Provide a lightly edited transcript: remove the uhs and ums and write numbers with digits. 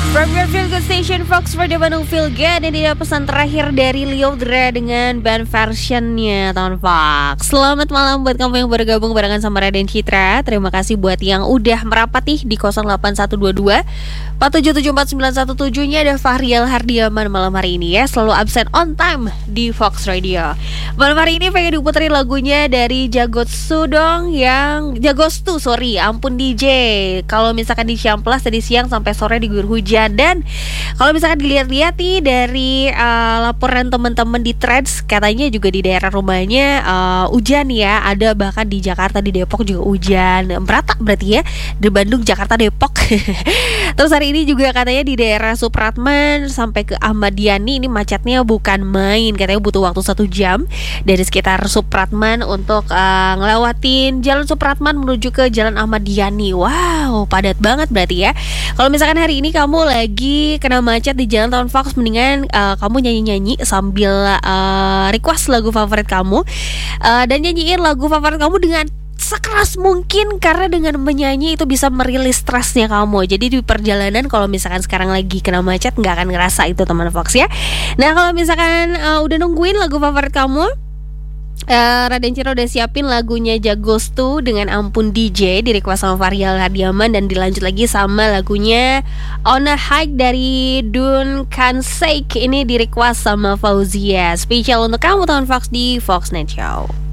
From your feel good station Fox Radio Bandung Feel Good. Ini dia pesan terakhir dari Lyodra dengan band versionnya tahun Fox. Selamat malam buat kamu yang bergabung barengan sama Raden Citra. Terima kasih buat yang udah merapat nih di 08122 4774917. Nya ada Fahrial Hardiaman malam hari ini ya, selalu absen on time di Fox Radio. Malam hari ini pengen diputerin lagunya dari Jagostu dong, yang Jagostu ampun DJ. Kalau misalkan di Ciamplas tadi siang sampai sore diguyur hujan. Dan kalau misalkan dilihat-lihat nih dari laporan teman-teman di Threads, katanya juga di daerah rumahnya hujan ya. Ada bahkan di Jakarta, di Depok juga hujan. Merata berarti ya, di Bandung, Jakarta, Depok. Terus hari ini juga katanya di daerah Supratman sampai ke Ahmad Yani ini macetnya bukan main. Katanya butuh waktu 1 jam dari sekitar Supratman untuk ngelewatin Jalan Supratman menuju ke Jalan Ahmad Yani. Wow, padat banget berarti ya. Kalau misalkan hari ini kamu lagi kena macet di Jalan Tahun Fox, mendingan kamu nyanyi-nyanyi sambil request lagu favorit kamu, dan nyanyiin lagu favorit kamu dengan sekeras mungkin, karena dengan menyanyi itu bisa merilis stresnya kamu. Jadi di perjalanan kalau misalkan sekarang lagi kena macet nggak akan ngerasa itu teman Fox ya. Nah kalau misalkan udah nungguin lagu favorit kamu, Raden Ciro udah siapin lagunya Jagostu dengan Ampun DJ di request sama Fahrial Hardiaman, dan dilanjut lagi sama lagunya On a Hike dari Dun Kansek. Ini di request sama Fauzia. Spesial untuk kamu tahun Fox di Fox Net Show.